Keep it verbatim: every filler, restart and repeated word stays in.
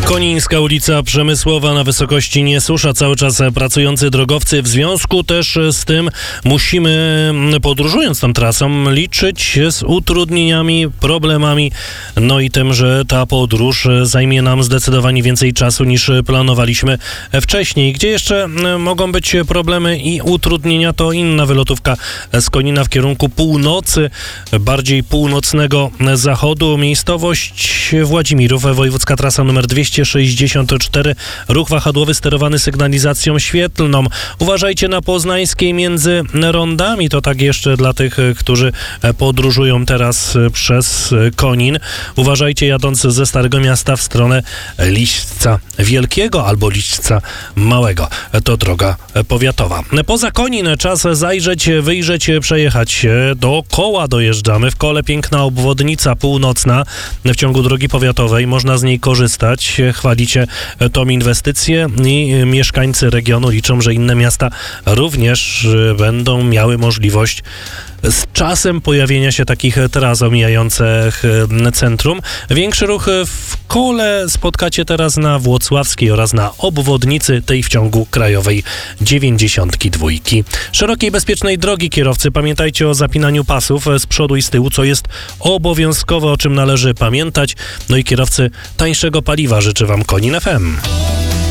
Konińska ulica Przemysłowa na wysokości Niesusza, cały czas pracujący drogowcy. W związku też z tym musimy, podróżując tą trasą, liczyć się z utrudnieniami, problemami, no i tym, że ta podróż zajmie nam zdecydowanie więcej czasu niż planowaliśmy wcześniej. Gdzie jeszcze mogą być problemy i utrudnienia, to inna wylotówka z Konina w kierunku północy, bardziej północnego zachodu. Miejscowość Władzimirów, wojewódzka trasa numer dwieście sześćdziesiąt cztery, ruch wahadłowy sterowany sygnalizacją świetlną. Uważajcie na Poznańskiej między rondami, to tak jeszcze dla tych, którzy podróżują teraz przez Konin. Uważajcie jadąc ze Starego Miasta w stronę Liśćca Wielkiego albo Liśćca Małego. To droga powiatowa. Poza Konin czas zajrzeć, wyjrzeć, przejechać się. Do Koła dojeżdżamy. W Kole piękna obwodnica północna w ciągu drogi powiatowej. Można z niej korzystać. Chwalicie tą inwestycję i mieszkańcy regionu liczą, że inne miasta również będą miały możliwość z czasem pojawienia się takich tras omijających centrum. Większy ruch w Kole spotkacie teraz na Włocławskiej oraz na obwodnicy tej w ciągu krajowej dziewięćdziesiątki dwójki. Szerokiej, bezpiecznej drogi kierowcy. Pamiętajcie o zapinaniu pasów z przodu i z tyłu, co jest obowiązkowe, o czym należy pamiętać. No i kierowcy tańszego paliwa życzy Wam Konin F M.